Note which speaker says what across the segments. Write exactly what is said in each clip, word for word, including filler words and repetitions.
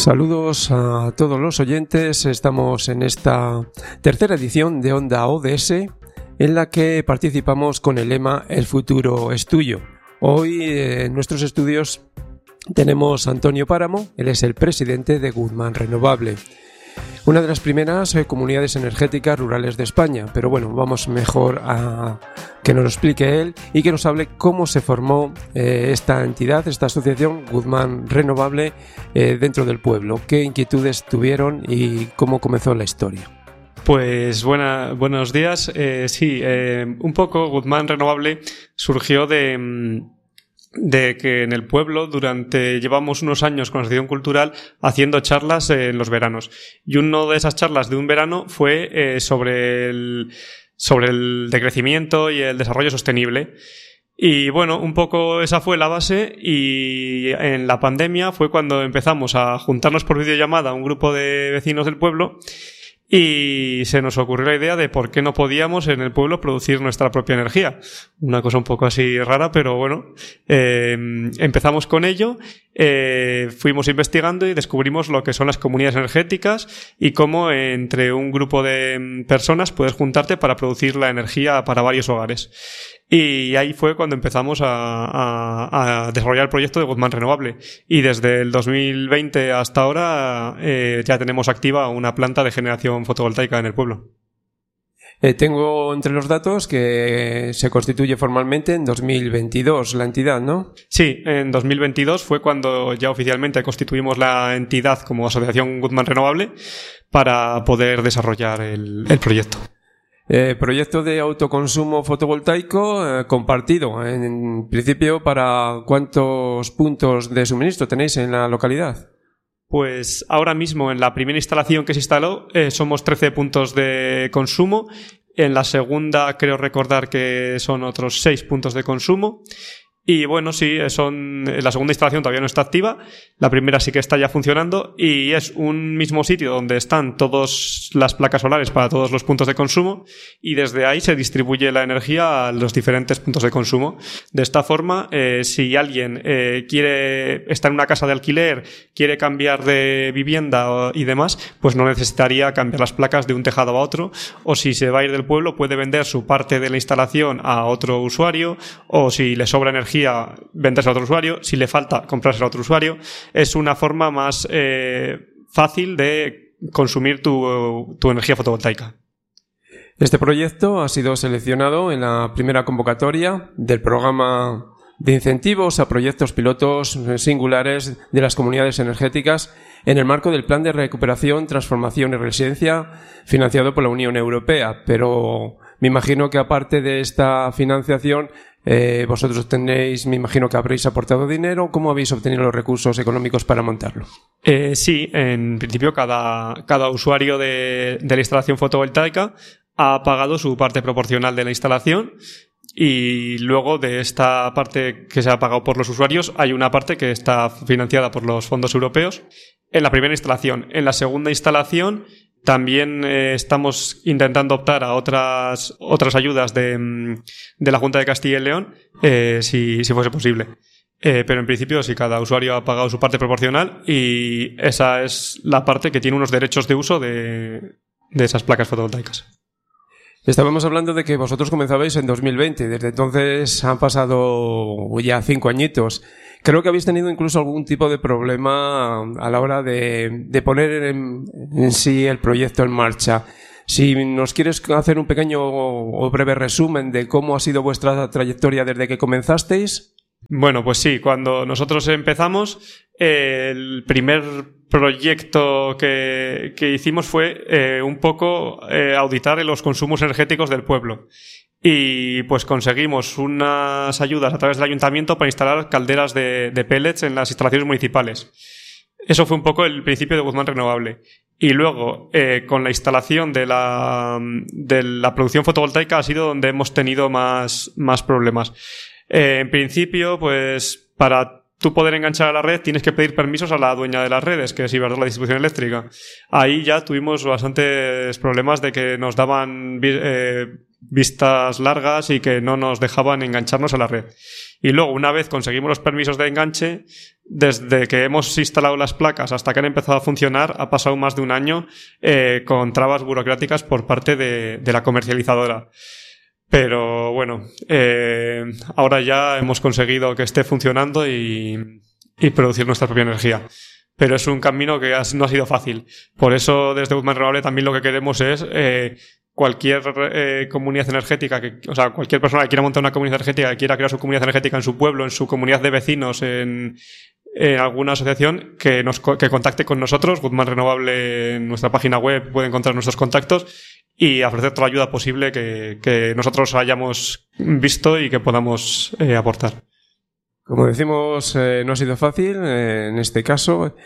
Speaker 1: Saludos a todos los oyentes. Estamos en esta tercera edición de Onda O D S, en la que participamos con el lema El futuro es tuyo. Hoy eh, en nuestros estudios tenemos a Antonio Páramo. Él es el presidente de Guzmán Renovable, una de las primeras eh, comunidades energéticas rurales de España. Pero bueno, vamos mejor a que nos lo explique él y que nos hable cómo se formó eh, esta entidad, esta asociación Guzmán Renovable eh, dentro del pueblo, qué inquietudes tuvieron y cómo comenzó la historia.
Speaker 2: Pues buena, buenos días. Eh, sí, eh, un poco Guzmán Renovable surgió de... de que en el pueblo durante llevamos unos años con la asociación cultural haciendo charlas eh, en los veranos, y una de esas charlas de un verano fue eh, sobre el sobre el decrecimiento y el desarrollo sostenible. Y bueno, un poco esa fue la base, y en la pandemia fue cuando empezamos a juntarnos por videollamada un grupo de vecinos del pueblo. Y se nos ocurrió la idea de por qué no podíamos en el pueblo producir nuestra propia energía. Una cosa un poco así rara, pero bueno, eh, empezamos con ello, eh, fuimos investigando y descubrimos lo que son las comunidades energéticas y cómo entre un grupo de personas puedes juntarte para producir la energía para varios hogares. Y ahí fue cuando empezamos a, a, a desarrollar el proyecto de Guzmán Renovable. Y desde el dos mil veinte hasta ahora eh, ya tenemos activa una planta de generación fotovoltaica en el pueblo.
Speaker 1: Eh, tengo entre los datos que se constituye formalmente en dos mil veintidós la entidad, ¿no?
Speaker 2: Sí, en dos mil veintidós fue cuando ya oficialmente constituimos la entidad como Asociación Guzmán Renovable para poder desarrollar el, el proyecto.
Speaker 1: Eh, proyecto de autoconsumo fotovoltaico eh, compartido. En principio, ¿para cuántos puntos de suministro tenéis en la localidad?
Speaker 2: Pues ahora mismo en la primera instalación que se instaló eh, somos trece puntos de consumo. En la segunda creo recordar que son otros seis puntos de consumo. Y bueno, sí, son, la segunda instalación todavía no está activa, la primera sí que está ya funcionando, y es un mismo sitio donde están todas las placas solares para todos los puntos de consumo, y desde ahí se distribuye la energía a los diferentes puntos de consumo. De esta forma, eh, si alguien eh, quiere estar en una casa de alquiler, quiere cambiar de vivienda y demás, pues no necesitaría cambiar las placas de un tejado a otro, o si se va a ir del pueblo puede vender su parte de la instalación a otro usuario, o si le sobra energía venderse a otro usuario, si le falta comprarse a otro usuario. Es una forma más eh, fácil de consumir tu, tu energía fotovoltaica.
Speaker 1: Este proyecto ha sido seleccionado en la primera convocatoria del programa de incentivos a proyectos pilotos singulares de las comunidades energéticas en el marco del Plan de Recuperación, Transformación y Resiliencia financiado por la Unión Europea. Pero me imagino que aparte de esta financiación, Eh, vosotros tenéis, me imagino que habréis aportado dinero. ¿Cómo habéis obtenido los recursos económicos para montarlo?
Speaker 2: Eh, sí, en principio cada, cada usuario de, de la instalación fotovoltaica ha pagado su parte proporcional de la instalación, y luego de esta parte que se ha pagado por los usuarios hay una parte que está financiada por los fondos europeos en la primera instalación. En la segunda instalación también eh, estamos intentando optar a otras otras ayudas de, de la Junta de Castilla y León, eh, si, si fuese posible. Eh, pero en principio sí, cada usuario ha pagado su parte proporcional, y esa es la parte que tiene unos derechos de uso de, de esas placas fotovoltaicas.
Speaker 1: Estábamos hablando de que vosotros comenzabais en dos mil veinte. Desde entonces han pasado ya cinco añitos. Creo que habéis tenido incluso algún tipo de problema a la hora de, de poner en, en sí el proyecto en marcha. Si nos quieres hacer un pequeño o breve resumen de cómo ha sido vuestra trayectoria desde que comenzasteis.
Speaker 2: Bueno, pues sí, cuando nosotros empezamos, eh, el primer proyecto que, que hicimos fue eh, un poco eh, auditar los consumos energéticos del pueblo. Y pues conseguimos unas ayudas a través del ayuntamiento para instalar calderas de, de pellets en las instalaciones municipales. Eso fue un poco el principio de Guzmán Renovable. Y luego, eh, con la instalación de la, de la producción fotovoltaica ha sido donde hemos tenido más, más problemas. Eh, en principio, pues para tú poder enganchar a la red tienes que pedir permisos a la dueña de las redes, que es Iberdrola Distribución Eléctrica. Ahí ya tuvimos bastantes problemas de que nos daban eh, vistas largas y que no nos dejaban engancharnos a la red. Y luego, una vez conseguimos los permisos de enganche, desde que hemos instalado las placas hasta que han empezado a funcionar, ha pasado más de un año eh, con trabas burocráticas por parte de, de la comercializadora. Pero bueno, eh, ahora ya hemos conseguido que esté funcionando y, y producir nuestra propia energía. Pero es un camino que no ha sido fácil. Por eso, desde Guzmán Renovable también lo que queremos es eh, cualquier eh, comunidad energética, que, o sea, cualquier persona que quiera montar una comunidad energética, que quiera crear su comunidad energética en su pueblo, en su comunidad de vecinos, en, en alguna asociación, que nos que contacte con nosotros. Guzmán Renovable, en nuestra página web puede encontrar nuestros contactos y ofrecer toda la ayuda posible que, que nosotros hayamos visto y que podamos eh, aportar.
Speaker 1: Como decimos, eh, no ha sido fácil eh, en este caso.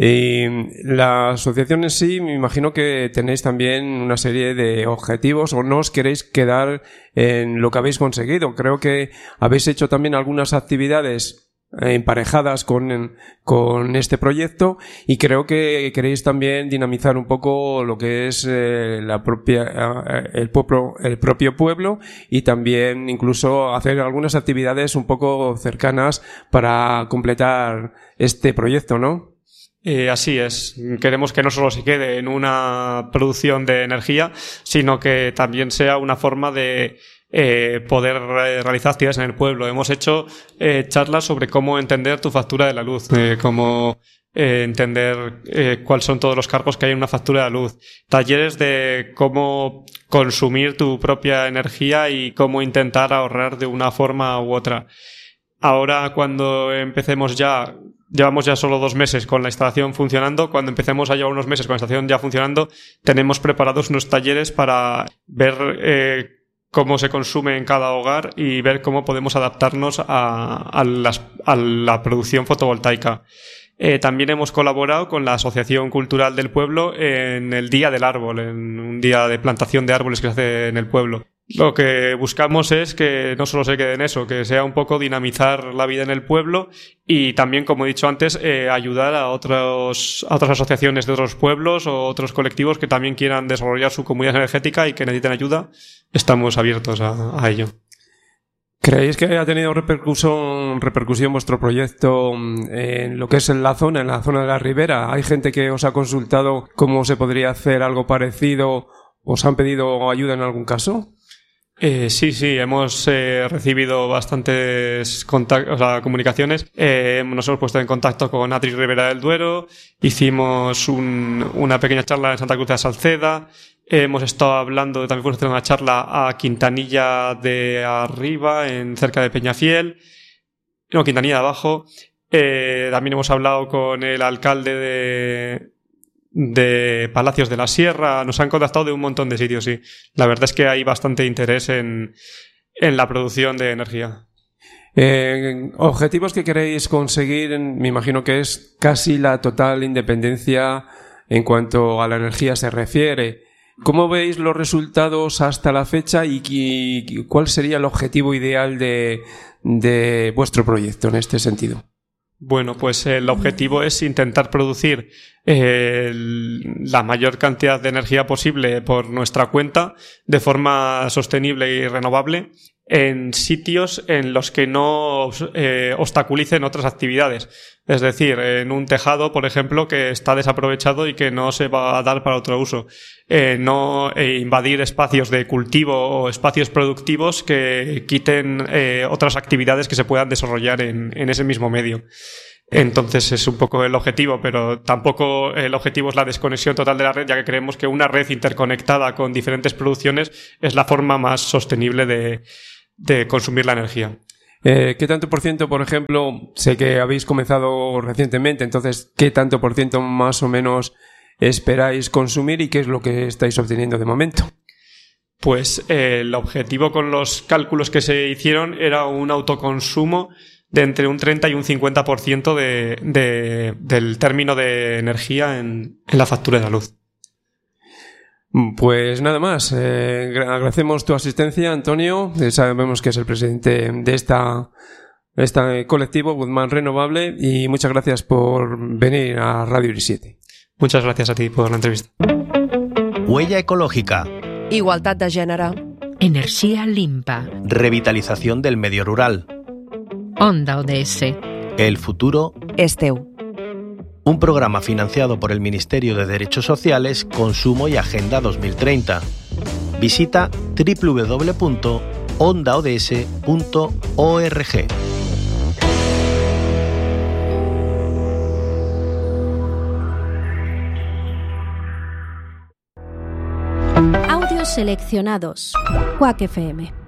Speaker 1: Y la asociación en sí, me imagino que tenéis también una serie de objetivos o no os queréis quedar en lo que habéis conseguido. Creo que habéis hecho también algunas actividades emparejadas con, con este proyecto y creo que queréis también dinamizar un poco lo que es eh, la propia, eh, el, propio, el propio pueblo y también incluso hacer algunas actividades un poco cercanas para completar este proyecto, ¿no?
Speaker 2: Eh, así es. Queremos que no solo se quede en una producción de energía, sino que también sea una forma de Eh, poder realizar actividades en el pueblo. Hemos hecho eh, charlas sobre cómo entender tu factura de la luz, eh, cómo eh, entender eh, cuáles son todos los cargos que hay en una factura de luz, talleres de cómo consumir tu propia energía y cómo intentar ahorrar de una forma u otra. Ahora, cuando empecemos ya, llevamos ya solo dos meses con la instalación funcionando, cuando empecemos a llevar unos meses con la instalación ya funcionando, tenemos preparados unos talleres para ver eh, cómo se consume en cada hogar y ver cómo podemos adaptarnos a, a, las, a la producción fotovoltaica. Eh, también hemos colaborado con la Asociación Cultural del Pueblo en el Día del Árbol, en un día de plantación de árboles que se hace en el pueblo. Lo que buscamos es que no solo se quede en eso, que sea un poco dinamizar la vida en el pueblo y también, como he dicho antes, eh, ayudar a, otros, a otras asociaciones de otros pueblos o otros colectivos que también quieran desarrollar su comunidad energética y que necesiten ayuda. Estamos abiertos a, a ello.
Speaker 1: ¿Creéis que ha tenido repercusión, repercusión vuestro proyecto en lo que es en la zona, en la zona de la Ribera? ¿Hay gente que os ha consultado cómo se podría hacer algo parecido? ¿Os han pedido ayuda en algún caso?
Speaker 2: Eh, sí, sí, hemos eh, recibido bastantes contact- o sea, comunicaciones. Eh, nos hemos puesto en contacto con Atri Ribera del Duero, hicimos un, una pequeña charla en Santa Cruz de la Salceda, eh, hemos estado hablando, también fuimos a hacer una charla a Quintanilla de Arriba, en cerca de Peñafiel, no, Quintanilla de Abajo. Eh, también hemos hablado con el alcalde de... de Palacios de la Sierra, nos han contactado de un montón de sitios, sí. La verdad es que hay bastante interés en, en la producción de energía.
Speaker 1: Eh, objetivos que queréis conseguir, me imagino que es casi la total independencia en cuanto a la energía se refiere. ¿Cómo veis los resultados hasta la fecha y, y cuál sería el objetivo ideal de, de vuestro proyecto en este sentido?
Speaker 2: Bueno, pues el objetivo es intentar producir eh, la mayor cantidad de energía posible por nuestra cuenta de forma sostenible y renovable en sitios en los que no eh, obstaculicen otras actividades. Es decir, en un tejado, por ejemplo, que está desaprovechado y que no se va a dar para otro uso. Eh, no eh, invadir espacios de cultivo o espacios productivos que quiten eh, otras actividades que se puedan desarrollar en, en ese mismo medio. Entonces es un poco el objetivo, pero tampoco el objetivo es la desconexión total de la red, ya que creemos que una red interconectada con diferentes producciones es la forma más sostenible de, de consumir la energía.
Speaker 1: Eh, ¿Qué tanto por ciento, por ejemplo, sé que habéis comenzado recientemente, entonces, qué tanto por ciento más o menos esperáis consumir y qué es lo que estáis obteniendo de momento?
Speaker 2: Pues eh, el objetivo con los cálculos que se hicieron era un autoconsumo de entre un treinta y un cincuenta por ciento de, de, del término de energía en, en la factura de la luz.
Speaker 1: Pues nada más, eh, agradecemos tu asistencia, Antonio. Eh, sabemos que es el presidente de esta, este colectivo Guzmán Renovable y muchas gracias por venir a Radio I R I siete.
Speaker 2: Muchas gracias a ti por la entrevista.
Speaker 3: Huella ecológica.
Speaker 4: Igualtat de gènere.
Speaker 5: Energía limpa.
Speaker 3: Revitalización del medio rural.
Speaker 4: Onda O D S.
Speaker 3: El futuro
Speaker 5: es teu.
Speaker 3: Un programa financiado por el Ministerio de Derechos Sociales, Consumo y Agenda dos mil treinta. Visita doble u doble u doble u punto onda o d s punto org.
Speaker 6: Audios seleccionados. Quack F M.